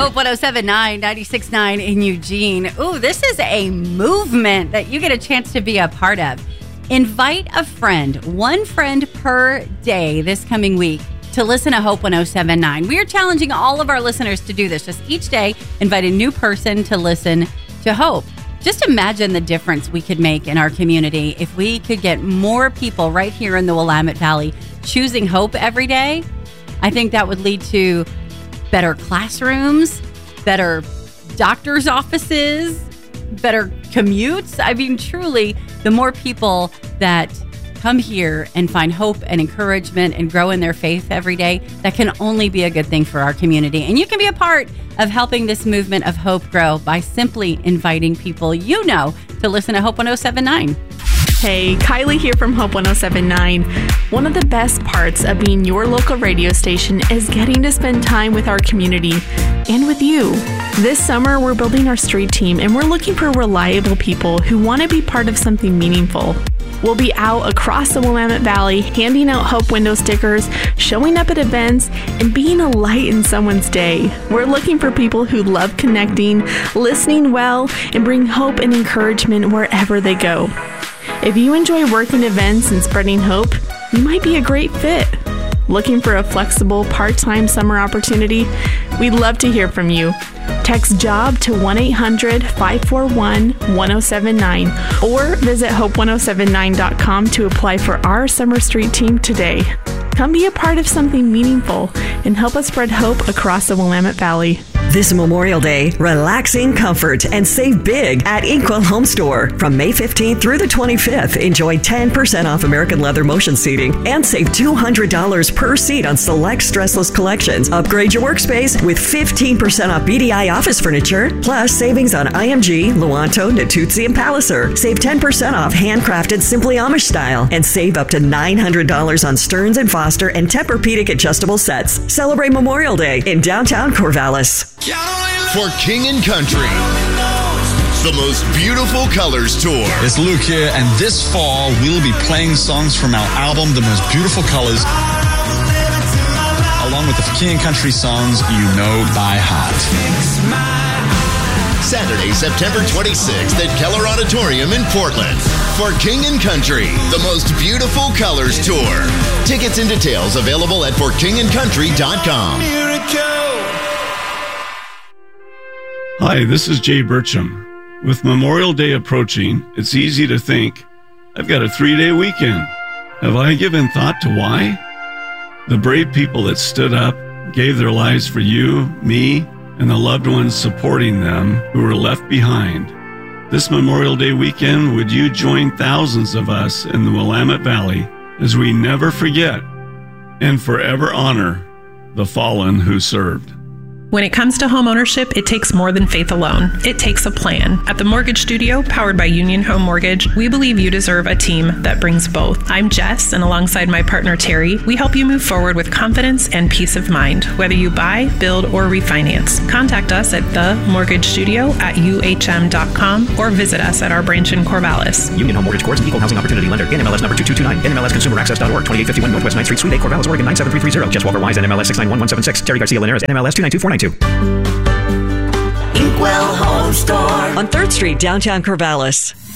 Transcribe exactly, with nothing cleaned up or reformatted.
Hope one oh seven point nine, ninety-six point nine in Eugene. Ooh, this is a movement that you get a chance to be a part of. Invite a friend, one friend per day this coming week to listen to Hope one oh seven point nine. We are challenging all of our listeners to do this. Just each day, invite a new person to listen to Hope. Just imagine the difference we could make in our community if we could get more people right here in the Willamette Valley choosing Hope every day. I think that would lead to better classrooms, better doctor's offices, better commutes. I mean, truly, the more people that come here and find hope and encouragement and grow in their faith every day, that can only be a good thing for our community. And you can be a part of helping this movement of hope grow by simply inviting people you know to listen to Hope one oh seven point nine. Hey, Kylie here from Hope one oh seven point nine. One of the best parts of being your local radio station is getting to spend time with our community and with you. This summer, we're building our street team and we're looking for reliable people who want to be part of something meaningful. We'll be out across the Willamette Valley, handing out Hope window stickers, showing up at events, and being a light in someone's day. We're looking for people who love connecting, listening well, and bring hope and encouragement wherever they go. If you enjoy working events and spreading hope, you might be a great fit. Looking for a flexible part-time summer opportunity? We'd love to hear from you. Text JOB to one eight hundred, five four one, one oh seven nine or visit hope one oh seven nine dot com to apply for our Summer Street team today. Come be a part of something meaningful and help us spread hope across the Willamette Valley. This Memorial Day, relax in comfort and save big at Inkwell Home Store. From May fifteenth through the twenty-fifth, enjoy ten percent off American leather motion seating and save two hundred dollars per seat on select stressless collections. Upgrade your workspace with fifteen percent off B D I office furniture, plus savings on I M G, Luanto, Natuzzi, and Palliser. Save ten percent off handcrafted Simply Amish style and save up to nine hundred dollars on Stearns and Foster and Tempur-Pedic adjustable sets. Celebrate Memorial Day in downtown Corvallis. For King and Country, the most beautiful colors tour. It's Luke here, and this fall we'll be playing songs from our album, The Most Beautiful Colors, along with the King and Country songs you know by heart. Saturday, September twenty-sixth at Keller Auditorium in Portland. For King and Country, the most beautiful colors tour. Tickets and details available at for king and country dot com. Hi, this is Jay Burcham. With Memorial Day approaching, it's easy to think, I've got a three-day weekend. Have I given thought to why? The brave people that stood up, gave their lives for you, me, and the loved ones supporting them who were left behind. This Memorial Day weekend, would you join thousands of us in the Willamette Valley as we never forget and forever honor the fallen who served? When it comes to home ownership, it takes more than faith alone. It takes a plan. At the Mortgage Studio, powered by Union Home Mortgage, we believe you deserve a team that brings both. I'm Jess, and alongside my partner Terry, we help you move forward with confidence and peace of mind, whether you buy, build, or refinance. Contact us at the mortgage studio at u h m dot com or visit us at our branch in Corvallis. Union Home Mortgage Corp. Equal Housing Opportunity Lender. N M L S number two two two nine. N M L S consumer access dot org. twenty-eight fifty-one Northwest ninth Street, Suite eight, Corvallis, Oregon nine seven three three zero. Jess Walker Wise, N M L S six nine one one seven six. Terry Garcia Linares, N M L S two nine two four nine two. Inkwell Home Store on third Street, downtown Corvallis.